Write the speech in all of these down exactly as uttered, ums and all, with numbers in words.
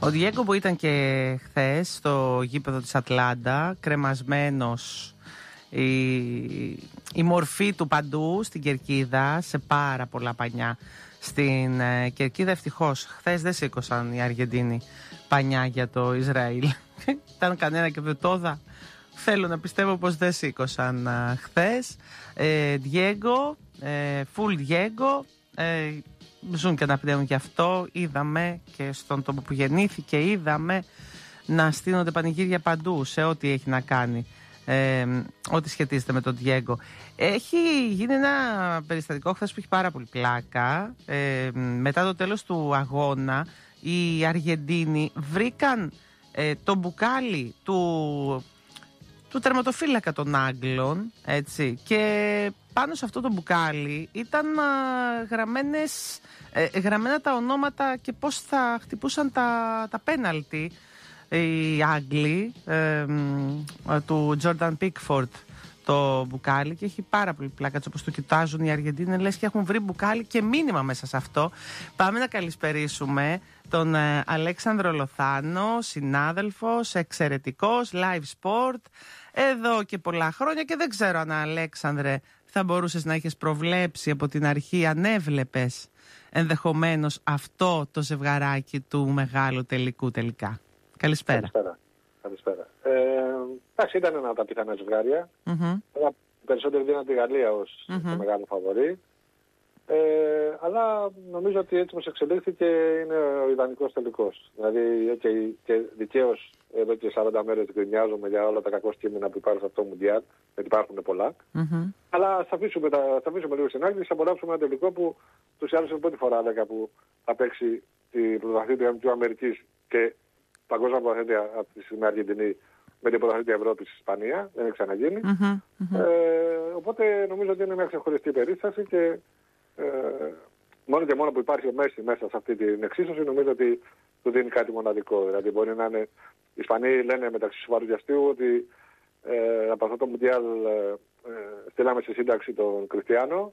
Ο Διέγκο που ήταν και χθες στο γήπεδο της Ατλάντα, κρεμασμένος, η, η μορφή του παντού στην κερκίδα, σε πάρα πολλά πανιά στην ε, κερκίδα. Ευτυχώς χθες δεν σήκωσαν οι Αργεντίνοι πανιά για το Ισραήλ. Ήταν κανένα και βετόδα. Θέλω να πιστεύω πως δεν σήκωσαν ε, χθες. ε, Διέγκο, ε, full Διέγκο, ε, ζουν και αναπνέουν γι' αυτό. Είδαμε και στον τόπο που γεννήθηκε, είδαμε να στείνονται πανηγύρια παντού σε ό,τι έχει να κάνει, ε, ό,τι σχετίζεται με τον Διέγκο. Έχει γίνει ένα περιστατικό χθες που έχει πάρα πολύ πλάκα. ε, Μετά το τέλος του αγώνα, οι Αργεντίνοι βρήκαν ε, το μπουκάλι του, του τερματοφύλακα των Άγγλων, έτσι, και πάνω σε αυτό το μπουκάλι ήταν α, γραμμένες, ε, γραμμένα τα ονόματα και πώς θα χτυπούσαν τα, τα πέναλτι οι Άγγλοι, ε, ε, του Τζόρνταν Πίκφορντ το μπουκάλι, και έχει πάρα πολύ πλάκα όπως το κοιτάζουν οι Αργεντίνοι, λες και έχουν βρει μπουκάλι και μήνυμα μέσα σε αυτό. Πάμε να καλησπερίσουμε τον ε, Αλέξανδρο Λοθάνο, συνάδελφος, εξαιρετικός, live sport, εδώ και πολλά χρόνια, και δεν ξέρω αν, Αλέξανδρε, θα μπορούσες να έχεις προβλέψει από την αρχή, αν έβλεπες ενδεχομένως αυτό το ζευγαράκι του μεγάλου τελικού τελικά. Καλησπέρα. Καλησπέρα. Καλησπέρα. Ε, εντάξει, ήταν ένα από τα πιθανά ζευγάρια. Mm-hmm. Περισσότεροι δίναν τη Γαλλία ως mm-hmm. το μεγάλο φαβορί. Ε, αλλά νομίζω ότι έτσι όπως εξελίχθηκε είναι ο ιδανικός τελικός. Δηλαδή και, και δικαίως εδώ και σαράντα μέρες γκρινιάζουμε για όλα τα κακό κείμενα που υπάρχουν σε αυτό το Μουντιάλ, γιατί υπάρχουν πολλά. Mm-hmm. Αλλά θα αφήσουμε, τα, θα αφήσουμε λίγο στην άκρη και θα απολαύσουμε ένα τελικό που τους άλλους είναι πρώτη φορά λέγα, που θα παίξει την πρωταθλήτρια του Αμερικής και παγκόσμια πρωταθλήτρια από τη στιγμή Αργεντινή με την πρωταθλήτρια Ευρώπης στη Ισπανία. Δεν έχει ξαναγίνει. Mm-hmm. Mm-hmm. Ε, οπότε νομίζω ότι είναι μια ξεχωριστή περίσταση και Ε, μόνο και μόνο που υπάρχει ο Μέση μέσα σε αυτή την εξίσωση, νομίζω ότι του δίνει κάτι μοναδικό. Δηλαδή μπορεί να είναι, οι Ισπανοί λένε μεταξύ σοβαρού διαστήου ότι ε, από αυτό το Μουντιάλ ε, ε, στείλαμε στη σύνταξη τον Κριστιάνο,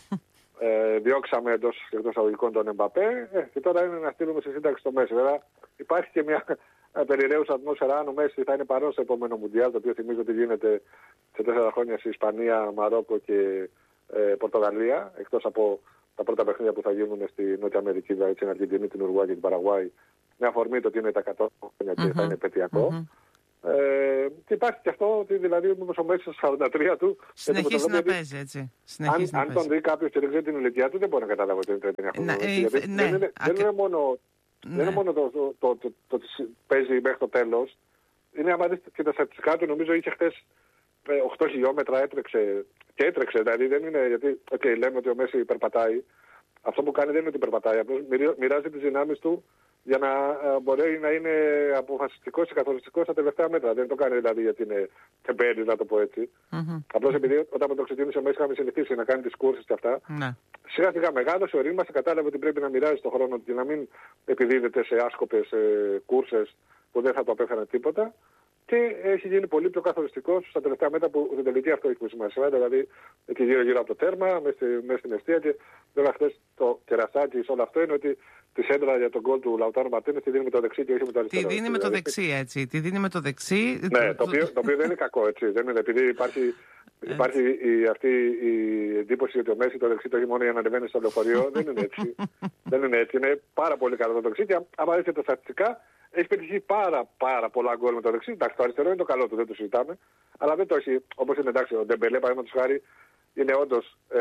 ε, διώξαμε εντός εκτός αγωγικών τον Εμπαπέ, ε, και τώρα είναι να στείλουμε στη σύνταξη τον Μέση. Βέβαια υπάρχει και μια περιραίουσα ατμόσφαιρα αν ο Μέση θα είναι παρόν στο επόμενο Μουντιάλ, το οποίο θυμίζω ότι γίνεται σε τέσσερα χρόνια σε Ισπανία, Μαρόκο και Ε, Πορτογαλία, εκτός από τα πρώτα παιχνίδια που θα γίνουν στη Νότια Αμερική, δηλαδή την Αργεντινή, την Ουρουάη και την Παραγουάη, με αφορμή το ότι είναι τα εκατό χρόνια και mm-hmm. θα είναι επαιτειακό. Mm-hmm. Ε, και υπάρχει και αυτό ότι δηλαδή μήπως ο Μέση στα σαράντα τρία του συνεχίζει να παίζει, έτσι. Συνεχίζει αν, να αν τον δει κάποιος και δεν ξέρει την ηλικία του, δεν μπορεί να καταλάβει ότι είναι τριάντα εννιά χρόνια. Γιατί ναι, δεν είναι, ακα... δεν είναι μόνο, ναι. δεν είναι μόνο το, το, το, το, το ότι παίζει μέχρι το τέλος. Είναι άμα δεις και τα στατιστικά του, νομίζω είχε χτες οκτώ χιλιόμετρα έτρεξε και έτρεξε, δηλαδή δεν είναι γιατί okay, λέμε ότι ο Μέση υπερπατάει. Αυτό που κάνει δεν είναι ότι υπερπατάει, απλώς μοιράζει τις δυνάμεις του για να uh, μπορεί να είναι αποφασιστικός και καθοριστικός στα τελευταία μέτρα. Δεν το κάνει δηλαδή γιατί είναι τεμπέλης, να το πω έτσι. Mm-hmm. Απλώς επειδή όταν το ξεκίνησε ο Μέση είχαμε συνηθίσει να κάνει τις κούρσες και αυτά, mm-hmm. σιγά σιγά μεγάλωσε, ορίμασε, κατάλαβε ότι πρέπει να μοιράζει τον χρόνο και να μην επιδίδεται σε άσκοπες ε, κούρσες που δεν θα το απέφεραν τίποτα. Και έχει γίνει πολύ πιο καθοριστικός στα τελευταία μέτρα που στην τελική αυτό έχει σημασία. Δηλαδή εκεί γύρω-γύρω από το τέρμα, μέσα στη, στην αιστεία. Και βέβαια χθες το κερασάκι σε όλο αυτό είναι ότι τη σέντρα για τον γκολ του Λαουτάρο Μαρτίνες τη δίνει με το δεξί και όχι με το αριστερό. Τη δίνει με το δεξί, έτσι. Τη δίνει με το δεξί. Ναι, το οποίο, το οποίο δεν είναι κακό, έτσι. Δεν είναι, επειδή υπάρχει, υπάρχει η, αυτή η εντύπωση ότι ο Μέση το δεξί το έχει μόνο για να ανεβαίνει στο λεωφορείο. Δεν είναι έτσι. Δεν είναι έτσι. Είναι πάρα πολύ καλό το δεξί και άμα δείτε τα στατιστικά. Έχει πετύχει πάρα πάρα πολλά γκολ με το δεξί. Εντάξει, το αριστερό είναι το καλό του, δεν το συζητάμε. Αλλά δεν το έχει, όπως είναι εντάξει, ο Ντεμπελέ παραδείγματος χάρη είναι όντως ε,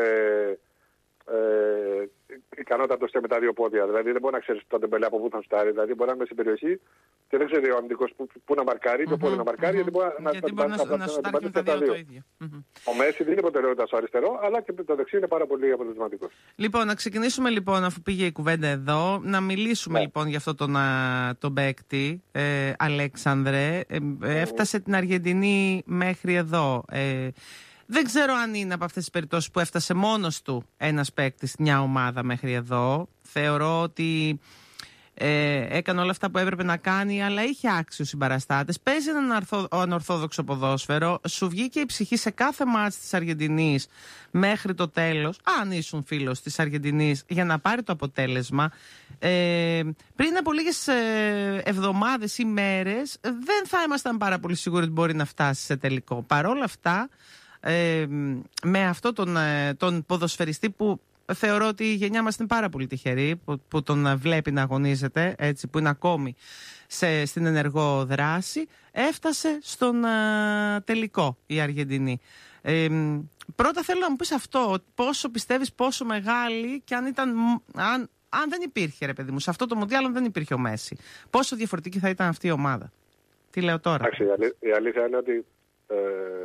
ε, ικανότατος και με τα δύο πόδια. Δηλαδή δεν μπορεί να ξέρει τον Ντεμπελέ από πού θα στάρει. Δηλαδή μπορεί να είναι στην περιοχή και δεν ξέρει ο αμυντικός που, που να μαρκάρει, mm-hmm. το πόδι να μαρκάρει, mm-hmm. γιατί μπορεί να, γιατί μπορεί να, να, να σου τάρχει τα δύο το ίδιο. Mm-hmm. Ο Μέση δίνει προτεραιότητα στο αριστερό, αλλά και το δεξί είναι πάρα πολύ αποτελεσματικός. Λοιπόν, να ξεκινήσουμε λοιπόν, αφού πήγε η κουβέντα εδώ, να μιλήσουμε ναι. λοιπόν για αυτό τον, τον παίκτη, ε, Αλέξανδρε. Ε, ε, έφτασε mm-hmm. την Αργεντινή μέχρι εδώ. Ε, δεν ξέρω αν είναι από αυτές τις περιπτώσεις που έφτασε μόνος του ένας παίκτης, μια ομάδα μέχρι εδώ. Θεωρώ ότι Ε, έκανε όλα αυτά που έπρεπε να κάνει, αλλά είχε άξιους συμπαραστάτες. Παίζει έναν αρθο, ανορθόδοξο ποδόσφαιρο. Σου βγήκε η ψυχή σε κάθε μάτς της Αργεντινής μέχρι το τέλος, αν ήσουν φίλος της Αργεντινής, για να πάρει το αποτέλεσμα. Ε, πριν από λίγες ε, εβδομάδες ή μέρες δεν θα ήμασταν πάρα πολύ σίγουροι ότι μπορεί να φτάσει σε τελικό. Παρ' όλα αυτά, ε, με αυτό τον, τον ποδοσφαιριστή που θεωρώ ότι η γενιά μας είναι πάρα πολύ τυχερή, που, που τον βλέπει να αγωνίζεται, έτσι, που είναι ακόμη σε, στην ενεργό δράση, έφτασε στον α, τελικό η Αργεντινή. Ε, πρώτα θέλω να μου πεις αυτό, πόσο πιστεύεις, πόσο μεγάλη, και αν ήταν, αν, αν δεν υπήρχε, ρε παιδί μου, σε αυτό το Μουντιάλ, αν δεν υπήρχε ο Μέση, πόσο διαφορετική θα ήταν αυτή η ομάδα. Τι λέω τώρα. Εντάξει, η, αλή, η αλήθεια είναι ότι ε,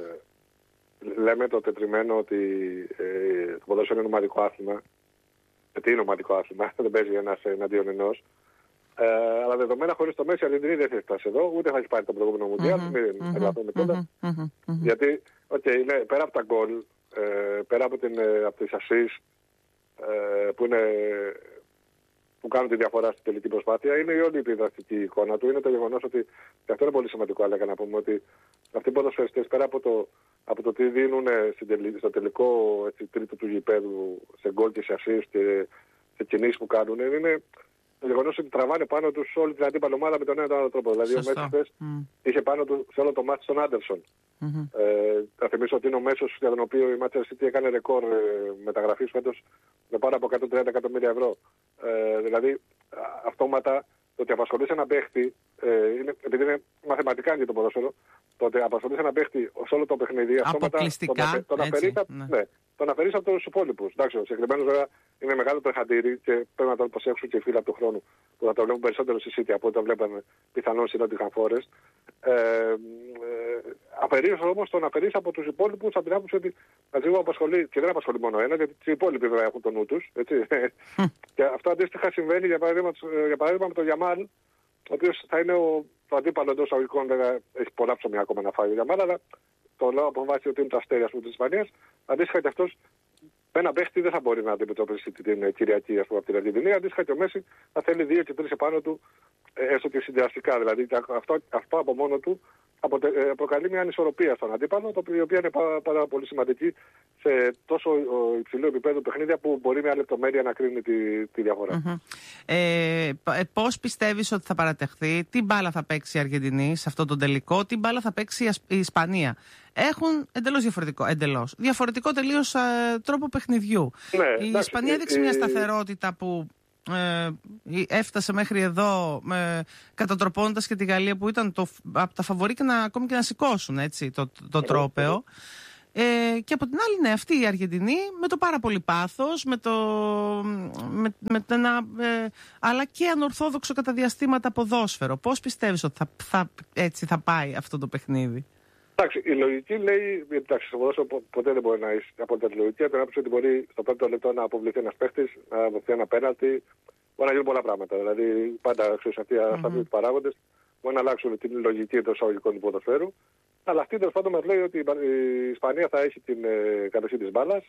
λέμε το τετριμένο ότι ε, το ποδόσφαιρο είναι ομαδικό άθλημα. Τι είναι ομαδικό άθλημα, δεν παίζει ένας εναντίον ενός. Ε, αλλά δεδομένα χωρίς το Μέση η Αργεντινή δεν θα φτάσει εδώ, ούτε θα έχει πάρει το προηγούμενο Μουντιάλ. Mm-hmm, μην εγκαταλείψουμε mm-hmm, κοντά. mm-hmm, mm-hmm. Γιατί, okay, ναι, πέρα από τα γκολ, ε, πέρα από, την, από τις ασίς ε, που, είναι, που κάνουν τη διαφορά στην τελική προσπάθεια, είναι η όλη η επιδραστική εικόνα του. Είναι το γεγονός ότι, και αυτό είναι πολύ σημαντικό, αλλά να πούμε ότι αυτοί οι ποδοσφαιριστές, πέρα από το, από το τι δίνουν στο τελικό, έτσι, τρίτο του γηπέδου, σε γκολ και σε ασίς και σε κινήσεις που κάνουν, είναι το γεγονός ότι τραβάνε πάνω τους όλη την αντίπαλη ομάδα με τον ένα ή τον άλλο τρόπο. Δηλαδή, ο Μέση χθες mm. είχε πάνω του σε όλο το μάτι τον Άντερσον. Mm-hmm. Ε, θα θυμίσω ότι είναι ο μέσος για τον οποίο η Manchester City έκανε ρεκόρ ε, μεταγραφής φέτος με πάνω από εκατόν τριάντα εκατομμύρια ευρώ. Ε, δηλαδή, αυτόματα το ότι απασχολείς έναν παίχτη, ε, είναι, επειδή είναι μαθηματικά για το ποδόσφαιρο, το ότι απασχολείς έναν παίχτη σε όλο το παιχνίδι, αυτόματα τον, τον αφαιρείς ναι. ναι, από τους υπόλοιπους. Εντάξει, ο συγκεκριμένος βέβαια είναι μεγάλο τρεχαντήρι και πρέπει να τον προσέξουν και οι φίλοι από τον χρόνο που θα το βλέπουν περισσότερο στη City από ό,τι το βλέπαμε πιθανώς στην Nottingham Forest. Ε, ε, αφαιρείς όμως τον αφαιρείς από τους υπόλοιπους από την άποψη ότι μαζί απασχολεί, και δεν απασχολεί μόνο ένα, γιατί οι υπόλοιποι βέβαια έχουν τον νου τους. Έτσι. Και αυτό αντίστοιχα συμβαίνει για παράδειγμα, για παράδειγμα με τον Γιαμάλ, ο οποίος θα είναι ο, το αντίπαλο εντός αγωγικών, βέβαια έχει πολλά ψωμιά ακόμα να φάει ο Γιαμάλ, αλλά το λέω από βάση ότι είναι το αστέρι ας πούμε της Ισπανίας. Αντίστοιχα και αυτός με ένα παίχτη δεν θα μπορεί να αντιμετωπίσει την Κυριακή ας πούμε, από την Αργεντινή. Αντίστοιχα και ο Μέση θα θέλει δύο και τρεις επάνω του, έστω και συνδυαστικά. Δηλαδή αυτό, αυτό από μόνο του προκαλεί μια ανισορροπία στον αντίπαλο, το η οποία είναι πάρα, πάρα πολύ σημαντική σε τόσο υψηλό επίπεδο παιχνίδια που μπορεί μια λεπτομέρεια να κρίνει τη, τη διαφορά. Mm-hmm. Ε, πώς πιστεύεις ότι θα παρατεχθεί, τι μπάλα θα παίξει η Αργεντινή σε αυτό το τελικό, τι μπάλα θα παίξει η Ισπανία? Έχουν εντελώς διαφορετικό, εντελώς, διαφορετικό τελείως ε, τρόπο παιχνιδιού. Ναι, η εντάξει, Ισπανία έδειξε ε, μια σταθερότητα που Ε, έφτασε μέχρι εδώ ε, κατατροπώνοντας και τη Γαλλία που ήταν το, από τα φαβορί και να, ακόμη και να σηκώσουν έτσι, το, το, το τρόπαιο. Ε, και από την άλλη, ναι, αυτή η Αργεντινή με το πάρα πολύ πάθος, με το, με, με ένα, ε, αλλά και ανορθόδοξο κατά διαστήματα ποδόσφαιρο. Πώς πιστεύεις ότι θα, θα, έτσι θα πάει αυτό το παιχνίδι? Εντάξει, η λογική λέει, εντάξει, στο ποδόσφαιρο ποτέ δεν μπορεί να είσαι απόλυτα τη λογική. Από την άποψη ότι μπορεί στο πρώτο λεπτό να αποβληθεί ένας παίχτης, να δοθεί ένα πέναλτι, μπορεί να γίνουν πολλά πράγματα. Δηλαδή, πάντα ξέρεις αυτοί οι παράγοντες μπορεί να αλλάξουν την λογική εντός εισαγωγικών του ποδοσφαίρου. Αλλά αυτή τέλος πάντων μας λέει ότι η Ισπανία θα έχει την ε, κατοχή της μπάλας,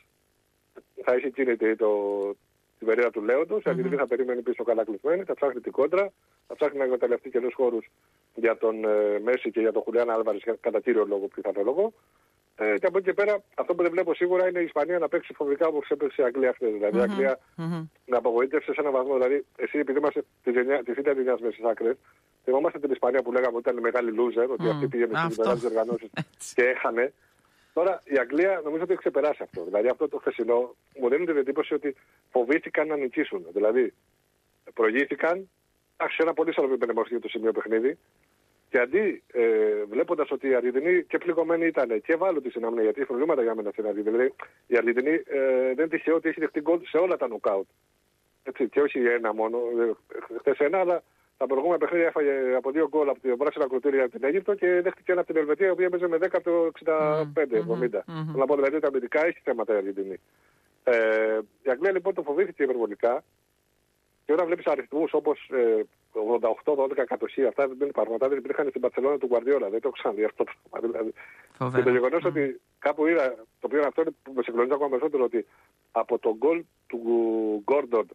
θα έχει εκείνη το, την περίοδο του Λέοντος, η Αργεντινή θα περιμένει πίσω καλά κλεισμένη, θα ψάχνει την κόντρα, θα ψάχνει να εκμεταλλευτεί καινούς χώρους για τον ε, Μέση και για τον Χουλιάν Άλβαρες κατά κύριο λόγο, πιθανό λόγο. Ε, και από εκεί και πέρα, αυτό που δεν βλέπω σίγουρα είναι η Ισπανία να παίξει φοβικά όπως έπαιξε η Αγγλία χθες. Δηλαδή, η Αγγλία mm-hmm. να απογοήτευσε σε έναν βαθμό. Δηλαδή, εσύ επειδή είμαστε τη θήτα της με στις άκρες, θυμόμαστε την Ισπανία που λέγαμε ότι ήταν μεγάλη loser, ότι mm. αυτή πήγαινε στις μεγάλες οργανώσεις και έχανε. Τώρα η Αγγλία νομίζω ότι έχει ξεπεράσει αυτό. Δηλαδή, αυτό το χθεσινό μου δίνει την εντύπωση ότι φοβήθηκαν να νικήσουν. Δηλαδή, προηγήθηκαν, άρχισε ένα πολύ σαλοπημένο το σημείο παιχνίδι. Και αντί ε, βλέποντας ότι η Αργεντινή και πληγωμένη ήταν και ευάλωτη στην άμυνα, γιατί έχει προβλήματα για μένα στην Αργεντινή. Δηλαδή η Αργεντινή ε, δεν είναι τυχαίο ότι έχει δεχτεί γκολ σε όλα τα νοκάουτ. Έτσι, και όχι ένα μόνο. Χθες ένα, αλλά τα προηγούμενα παιχνίδια έφαγε από δύο γκολ από την πράσινα κροτήρια από την Αίγυπτο και δέχτηκε ένα από την Ελβετία, η οποία έπαιζε με δέκα από το εξήντα πέντε εβδομήντα. Θέλω να πω δηλαδή τα αμυντικά έχει θέματα η Αργεντινή. Ε, η Αγγλία λοιπόν το φοβήθηκε υπερβολικά. Και όταν βλέπεις αριθμούς όπως ε, ογδόντα οκτώ δώδεκα κατοχή, αυτά δεν υπάρχουν. Αυτά δεν υπήρχαν στην Μπαρσελόνα του Γκουαρδιόλα. Δεν το έχω ξαναδεί αυτό το πράγμα. Δηλαδή. Και το γεγονός mm. ότι κάπου είδα, το οποίο αυτό είναι που με συγκλονίζει ακόμα περισσότερο, ότι από τον γκολ του Γκόρντον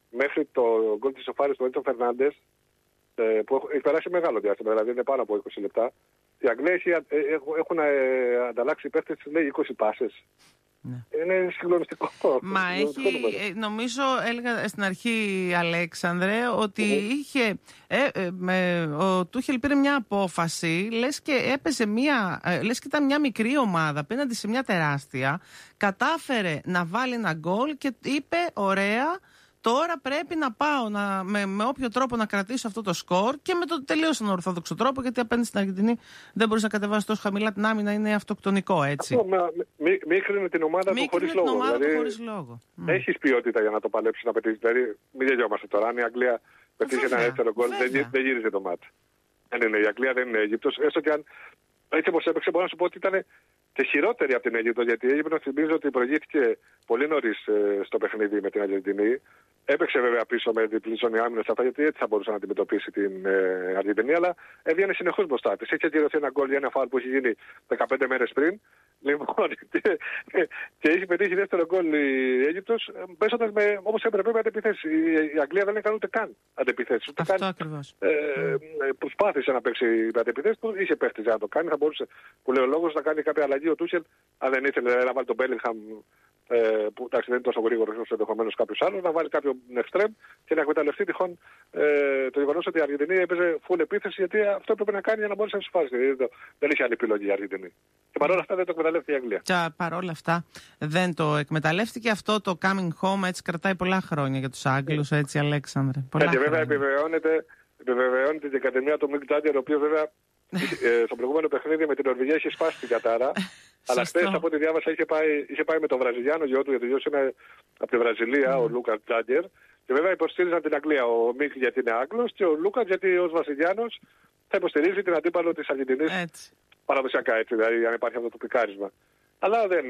μέχρι το γκολ της ισοφάρισης του Έντσο Φερνάντες, ε, που έχει περάσει μεγάλο διάστημα, δηλαδή είναι πάνω από είκοσι λεπτά, οι Αγγλές έχουν ανταλλάξει παίχτες, λέει, είκοσι πάσες. Ναι. Είναι συγκλονιστικό. Μα έχει, νομίζω, έλεγα στην αρχή, Αλέξανδρε, ότι mm-hmm. είχε, ε, ε, με, ο Τούχελ πήρε μια απόφαση, λες και έπαιζε μια, ε, λες και ήταν μια μικρή ομάδα απέναντι σε μια τεράστια, κατάφερε να βάλει ένα γκολ και είπε, ωραία, τώρα πρέπει να πάω να, με, με όποιο τρόπο να κρατήσω αυτό το σκορ, και με το τελείως τον ορθόδοξο τρόπο, γιατί απέναντι στην Αργεντινή δεν μπορείς να κατεβάσεις τόσο χαμηλά την άμυνα, είναι αυτοκτονικό, έτσι. Αυτό, μη, μη κρίνει την ομάδα μη του χωρίς λόγο. Ομάδα δηλαδή, του χωρίς λόγο. Έχεις ποιότητα για να το παλέψεις, να πετύχεις. Δηλαδή, μην γελιόμαστε τώρα. Αν η Αγγλία πετύχει ένα δεύτερο γκολ, δεν, δεν γύριζε το μάτι. Δεν είναι. Η Αγγλία δεν είναι Αίγυπτος. Έστω και αν έτσι όπως έπαιξε, μπορώ να σου πω ότι ήταν και χειρότερη από την Αίγυπτο. Γιατί η Αίγυπτος, θυμίζω ότι προηγήθηκε πολύ νωρίς ε, στο παιχνίδι με την Αργεντινή. Έπαιξε βέβαια πίσω με διπλή ζώνη άμυνας αυτά, γιατί έτσι θα μπορούσε να αντιμετωπίσει την ε, Αργεντινή, αλλά έβγαινε συνεχώς μπροστά της. Έχει ακυρωθεί ένα γκολ για ένα φάουλ που έχει γίνει δεκαπέντε μέρες πριν. Λοιπόν, και, και έχει πετύχει δεύτερο γκολ η Αίγυπτος, παίζοντας όπως έπρεπε με αντεπιθέσεις. Η Αγγλία δεν έκανε ούτε καν αντεπιθέσεις. Ούτε Αυτό καν, ακριβώς. Ε, mm. Προσπάθησε να παίξει με αντεπιθέσεις, που είχε παίχτες για να το κάνει. Θα μπορούσε, που λέει ο λόγος, να κάνει κάποια αλλαγή ο Τούσελ, αν δεν ήθελε να βάλει τον Μπέλιγχαμ. Ε, που εντάξει δεν είναι τόσο γρήγορο όσο ενδεχομένως κάποιος άλλος, να βάλει κάποιον εξτρέμ και να εκμεταλλευτεί τυχόν ε, το γεγονός ότι η Αργεντινή έπαιζε full επίθεση, γιατί αυτό έπρεπε να κάνει για να μπορέσει να συμφάσει. Δεν, δεν είχε άλλη επιλογή η Αργεντινή. Και παρόλα αυτά δεν το εκμεταλλεύτηκε η Αγγλία. Και παρόλα αυτά δεν το εκμεταλλεύτηκε. Αυτό το coming home έτσι κρατάει πολλά χρόνια για τους Άγγλους, έτσι, Αλέξανδρε. Πολλά και βέβαια χρόνια. επιβεβαιώνεται, επιβεβαιώνεται και η κατεμία του Μικ Τζάγκερ, ο οποίος βέβαια ε, στο προηγούμενο παιχνίδι με την Νορβηγία είχε σπάσει την κατάρα. Αλλά χθες, από ό,τι διάβασα, είχε πάει, είχε πάει με τον Βραζιλιάνο γιο του, γιατί ο γιος είναι από τη Βραζιλία, mm. ο Λούκα Τζάγκερ. Και βέβαια υποστήριζαν την Αγγλία. Ο Μικ γιατί είναι Άγγλος και ο Λούκα γιατί ως Βραζιλιάνος θα υποστηρίζει την αντίπαλο της Αργεντινής. Παραδοσιακά, έτσι, δηλαδή, αν υπάρχει αυτό το πικάρισμα. Αλλά δεν,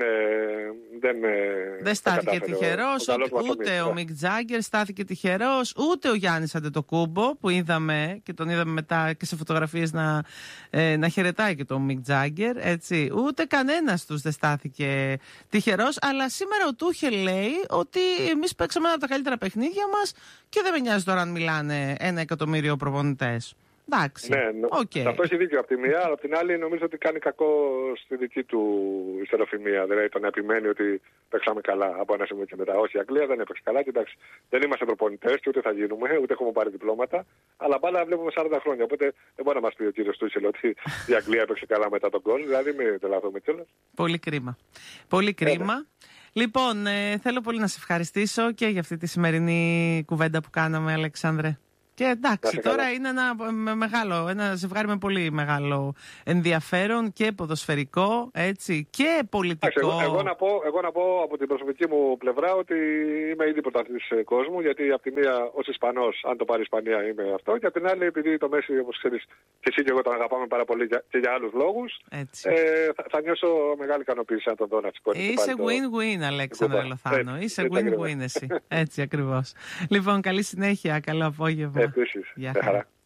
δεν, δεν στάθηκε τυχερός, ούτε, ούτε ο Μικ Τζάγκερ στάθηκε τυχερός, ούτε ο Γιάννης Αντετοκούμπο που είδαμε και τον είδαμε μετά και σε φωτογραφίες να, ε, να χαιρετάει και τον Μικ Τζάγκερ, έτσι. Ούτε κανένας τους δεν στάθηκε τυχερός, αλλά σήμερα ο Τούχελ λέει ότι εμείς παίξαμε ένα από τα καλύτερα παιχνίδια μας και δεν με νοιάζει τώρα αν μιλάνε ένα εκατομμύριο προπονητές. Εντάξει. Ναι, okay. Αυτό έχει δίκιο από τη μία, αλλά από την άλλη νομίζω ότι κάνει κακό στη δική του ιστεροφημία. Δηλαδή το να επιμένει ότι παίξαμε καλά από ένα σημείο και μετά. Όχι, η Αγγλία δεν έπαιξε καλά. Κοιτάξτε, δεν είμαστε προπονητές και ούτε θα γίνουμε, ούτε έχουμε πάρει διπλώματα. Αλλά μπάλα βλέπουμε σαράντα χρόνια. Οπότε δεν μπορεί να μας πει ο κύριος Τούσελ ότι η Αγγλία έπαιξε καλά μετά τον γκολ. Δηλαδή μην τρελαθούμε κιόλας. Πολύ κρίμα. Πολύ κρίμα. Yeah. Λοιπόν, ε, θέλω πολύ να σε ευχαριστήσω και για αυτή τη σημερινή κουβέντα που κάναμε, Αλεξάνδρε. Και εντάξει, τώρα καλά. Είναι ένα, μεγάλο, ένα ζευγάρι με πολύ μεγάλο ενδιαφέρον και ποδοσφαιρικό, έτσι, και πολιτικό. Εγώ, εγώ, να πω, εγώ να πω από την προσωπική μου πλευρά ότι είμαι ήδη πρωταθλητής κόσμου, γιατί από τη μία ως Ισπανός, αν το πάρει η Ισπανία, είμαι αυτό, και από την άλλη, επειδή το Μέση, όπως ξέρεις, και εσύ και εγώ τον αγαπάμε πάρα πολύ και για άλλους λόγους, ε, θα, θα νιώσω μεγάλη ικανοποίηση αν τον δω να σηκώνει. Είσαι win-win, Αλέξανδρε Λοθάνο. Είσαι win-win εσύ. Έτσι ακριβώς. Λοιπόν, καλή συνέχεια, καλό απόγευμα. Επίσης. Γεια χαρά.